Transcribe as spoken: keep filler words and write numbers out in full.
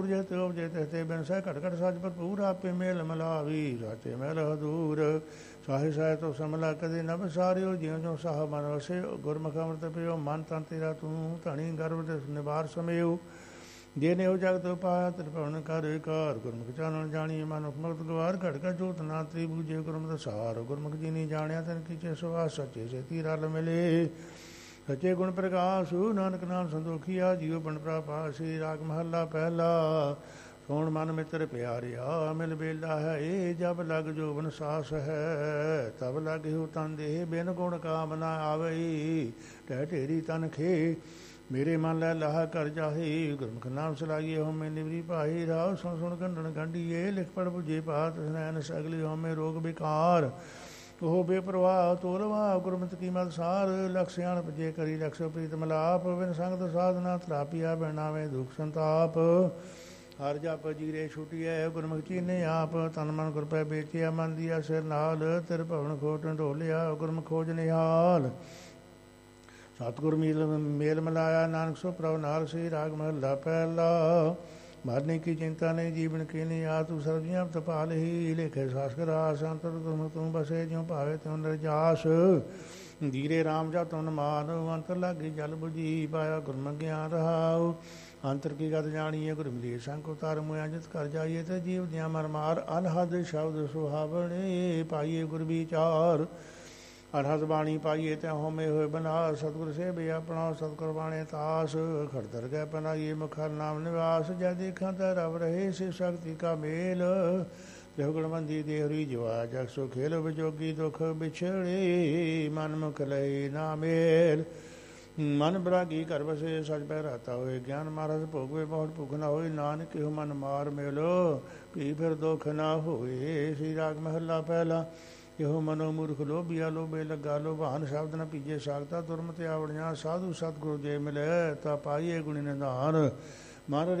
ਜੇ ਤੇ ਉਪਜੇ ਤੇ ਬਿਨ ਸਹਿ ਘਟ ਘਟ ਸੱਚ ਭਰਪੂਰ ਆਪੇ ਮੇਲ ਮਲਾਵੀ ਸਾਚੇ ਮਹਿਲ ਹਦੂਰ ਸਾਹਿ ਸਾਹਿ ਤੋ ਸਮਲਾ ਕਦੇ ਨਭ ਸਾਰਿਓ ਜਿਉ ਜਿਉ ਸਾਹ ਮਨ ਵਸੇ ਗੁਰਮੁਖ ਅੰਮ੍ਰਿਤ ਪਿਓ ਮਨ ਤਨ ਤੇਰਾ ਤੂੰ ਧਣੀ ਗਰਭ ਦੇ ਨਿਵਾਰ ਸਮੇਉ ਜੇ ਨੇ ਉਹ ਜਗਤ ਪਾਇਆ ਤ੍ਰਿਭਵਨ ਕਰ ਕਾਰ ਗੁਰਮੁਖ ਚਾਨਣ ਜਾਣੀ ਮਨੁਖ ਮੁਕਤ ਗਵਾਰ ਘਟ ਘਟ ਜੋਤ ਨਾ ਤ੍ਰਿਭੁਜੇ ਗੁਰਮੁਖ ਸਾਰ ਗੁਰਮੁਖ ਜੀ ਨੀ ਜਾਣਿਆ ਤਨ ਕੀਚੇ ਸੁਆਸ ਸੱਚੇ ਸੇਤੀ ਰਲ ਮਿਲੇ ਸੱਚੇ ਗੁਣ ਪ੍ਰਕਾਸ਼ੁ ਨਾਨਕ ਨਾਮ ਸੰਤੋਖੀਆ ਜੀਉ ਬਣ ਪ੍ਰਾਪਾਸੀ ਰਾਗ ਮਹੱਲਾ ਪਹਿਲਾ ਸੋਣ ਮਨ ਮਿੱਤਰ ਪਿਆਰਿਆ ਮਿਲ ਬੇਲਾ ਹੈ ਇਹ ਜਬ ਲਗ ਜੋਬਨ ਸਾਸ ਹੈ ਤਬ ਲਗਿਓ ਤਨ ਦੇਹ ਬਿਨ ਗੁਣ ਕਾਮਨਾ ਆਵਈ ਟਹਿ ਢੇਰੀ ਤਨ ਖੇ ਮੇਰੇ ਮਨ ਲੈ ਲਾਹ ਕਰ ਜਾਹੇ ਗੁਰਮੁਖ ਨਾਮ ਸਲਾਈਏ ਹੋਮੇ ਨਿਵਰੀ ਭਾਈ ਰਾਵ ਸੁਣ ਸੁਣ ਗੰਢਣ ਗੰਢੀਏ ਲਿਖ ਪੜ ਬੁਝੇ ਪਾਤ ਸਨੈਨ ਸਗਲੀ ਹੋਮੇ ਰੋਗ ਵਿਕਾਰ ਉਹ ਬੇਪਰਵਾਹ ਤੋਲਵਾ ਗੁਰਮਤਿ ਕੀ ਮਤ ਸਾਰ ਲਖ ਸਿਆਣਪ ਜੇ ਕਰੀ ਲਖਸੋ ਪ੍ਰੀਤ ਮਲਾਪ ਬਿਨ ਸੰਗਤ ਸਾਧਨਾ ਤਰਾਪੀਆ ਬਿਨਾਵੇ ਦੁਖ ਸੰਤਾਪ ਹਰ ਜਪ ਜੀਰੇ ਛੁਟੀਐ ਗੁਰਮੁਖ ਚੀਨੇ ਆਪ ਤਨ ਮਨ ਗੁਰ ਪੈ ਬੇਚਿਆ ਮਨ ਦੀਆ ਸਿਰ ਨਾਲ ਤਿਰ ਭਵਨ ਖੋਟ ਢੋਲਿਆ ਗੁਰਮੁਖ ਖੋਜ ਨਿਹਾਲ ਸਤਿਗੁਰ ਮੇਲ ਮੇਲ ਮਿਲਾਇਆ ਨਾਨਕ ਸੋ ਪ੍ਰਭ ਨਾਲ ਸੇ ਰਾਗ ਮਹੱਲਾ ਪਹਿਲਾ ਮਰਨੇ ਕੀ ਚਿੰਤਾ ਨਹੀਂ ਜੀਵਨ ਕੀ ਨਹੀਂ ਆ ਤੂੰ ਸਰਬੀਆਂ ਤਪਾਲ ਹੀ ਲੇਖੇ ਸਾਸ ਕਰਾ ਸੰਤਰ ਗੁਰਮੁਖ ਤੂੰ ਬਸੇ ਜਿਉ ਭਾਵੇ ਤਿਉ ਨਿਰਜਾਸ ਧੀਰੇ ਰਾਮ ਜਾ ਤੁਨ ਮਾਨ ਅੰਤਰ ਲਾਗੀ ਜਲ ਬੁਝੀ ਪਾਇਆ ਗੁਰਮੁਖ ਗਿਆਨ ਰਹਾਉ ਅੰਤਰ ਕੀ ਗਤ ਜਾਣੀਏ ਗੁਰਮਿਲੇ ਸੰਗ ਉਤਾਰ ਮੁਆ ਜਿਤ ਕਰ ਜਾਈਏ ਤੇ ਜੀਵ ਦੀਆਂ ਮਰ ਮਾਰ ਅਨਹਦ ਸ਼ਬਦ ਸੁਹਾਵਣੇ ਪਾਈਏ ਗੁਰ ਵਿਚਾਰ ਅਨਹਦ ਬਾਣੀ ਪਾਈਏ ਤੇ ਹੋਮੇ ਹੋਏ ਬਨਾ ਸਤਿਗੁਰ ਸੇਵ ਆਪਣਾ ਸਤਿਗੁਰ ਬਾਣੇ ਤਾਸ ਖੜਦਰ ਗਏ ਪਨਾਈਏ ਮੁਖਰ ਨਾਮ ਨਿਵਾਸ ਜੈ ਦੇਖਾਂ ਤੇ ਰਵ ਰਹੇ ਸੇ ਸ਼ਕਤੀ ਕਾ ਮੇਲ ਦੇਹ ਗੁਣਵੰਦੀ ਦੇਹਰੀ ਜਵਾ ਜਗ ਸੋ ਖੇਲ ਵਿਜੋਗੀ ਦੁਖ ਵਿਛੜੇ ਮਨ ਮੁਖ ਲਈ ਨਾ ਮੇਲ ਮਨ ਬਰਾਗੀ ਕਰ ਵਸੇ ਸਚ ਪੈ ਰਹਤਾ ਹੋਏ ਗਿਆਨ ਮਹਾਰਾਜ ਭੋਗਵੇ ਬਹੁਤ ਭੁਖ ਨਾ ਹੋਏ ਨਾਨਕ ਇਹੋ ਮਨ ਮਾਰ ਮੇਲੋ ਵੀ ਫਿਰ ਦੁਖ ਨਾ ਹੋਏ ਸ੍ਰੀ ਰਾਗ ਮਹੱਲਾ ਪਹਿਲਾ ਇਹੋ ਮਨੋ ਮੂਰਖ ਲੋਭੀਆ ਲੋਭੇ ਲੱਗਾ ਲੋਭਾਨ ਸ਼ਬਦ ਨ ਪੀਜੇ ਸਾਗਤਾ ਦੁਰਮਤਿ ਆਵੜੀਆਂ ਸਾਧੂ ਸਤਿਗੁਰੂ ਜੇ ਮਿਲੇ ਤਾਂ ਪਾਈਏ ਗੁਣੀ ਨਿਧਾਨ ਮਨ